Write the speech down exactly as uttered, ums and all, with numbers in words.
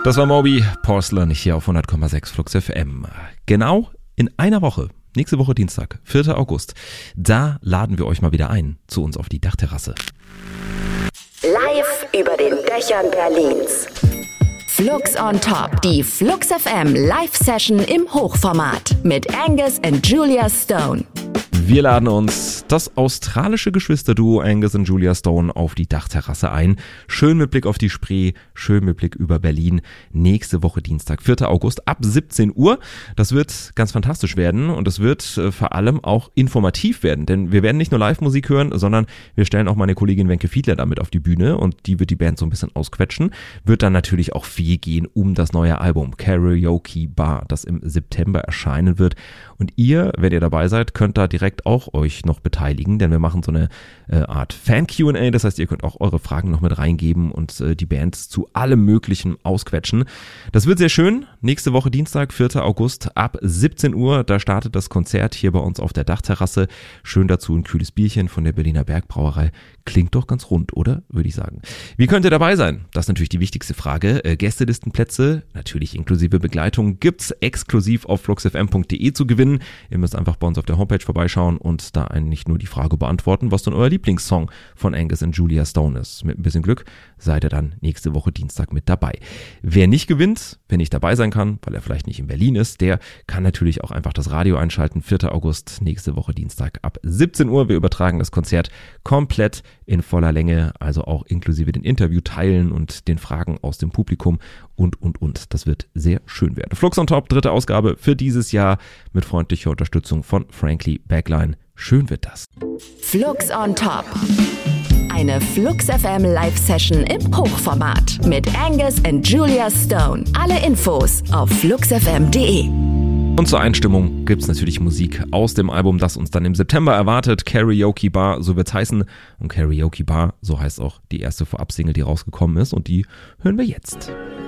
Das war Moby Porcelain hier auf hundert Komma sechs Flux F M. Genau in einer Woche, nächste Woche Dienstag, vierter August, da laden wir euch mal wieder ein zu uns auf die Dachterrasse. Live über den Dächern Berlins. Flux on Top, die Flux F M Live-Session im Hochformat mit Angus und Julia Stone. Wir laden uns das australische Geschwisterduo Angus und Julia Stone auf die Dachterrasse ein. Schön mit Blick auf die Spree, schön mit Blick über Berlin. Nächste Woche Dienstag, vierter August ab siebzehn Uhr. Das wird ganz fantastisch werden und es wird äh, vor allem auch informativ werden, denn wir werden nicht nur Live-Musik hören, sondern wir stellen auch meine Kollegin Wenke Fiedler damit auf die Bühne und die wird die Band so ein bisschen ausquetschen. Wird dann natürlich auch viel gehen um das neue Album Karaoke Bar, das im September erscheinen wird. Und ihr, wenn ihr dabei seid, könnt da direkt auch euch noch beteiligen, denn wir machen so eine äh, Art Fan-Q und A, das heißt, ihr könnt auch eure Fragen noch mit reingeben und äh, die Band zu allem Möglichen ausquetschen. Das wird sehr schön. Nächste Woche Dienstag, vierter August ab siebzehn Uhr, da startet das Konzert hier bei uns auf der Dachterrasse. Schön dazu ein kühles Bierchen von der Berliner Bergbrauerei. Klingt doch ganz rund, oder? Würde ich sagen. Wie könnt ihr dabei sein? Das ist natürlich die wichtigste Frage. Äh, Gästelistenplätze, natürlich inklusive Begleitung, gibt's exklusiv auf fluxfm punkt de zu gewinnen. Ihr müsst einfach bei uns auf der Homepage vorbeischauen und da eigentlich nur die Frage beantworten, was denn euer Lieblingssong von Angus und Julia Stone ist. Mit ein bisschen Glück seid ihr dann nächste Woche Dienstag mit dabei. Wer nicht gewinnt, wer nicht dabei sein kann, weil er vielleicht nicht in Berlin ist, der kann natürlich auch einfach das Radio einschalten. vierter August, nächste Woche Dienstag ab siebzehn Uhr. Wir übertragen das Konzert komplett in voller Länge, also auch inklusive den Interviewteilen und den Fragen aus dem Publikum und, und, und. Das wird sehr schön werden. Flux on Top, dritte Ausgabe für dieses Jahr mit freundlicher Unterstützung von Frankly Backline. Schön wird das. Flux on Top. Eine Flux F M Live-Session im Hochformat mit Angus und Julia Stone. Alle Infos auf fluxfm punkt de. Und zur Einstimmung gibt's natürlich Musik aus dem Album, das uns dann im September erwartet. Karaoke Bar, so wird's heißen. Und Karaoke Bar, so heißt auch die erste Vorabsingle, die rausgekommen ist. Und die hören wir jetzt.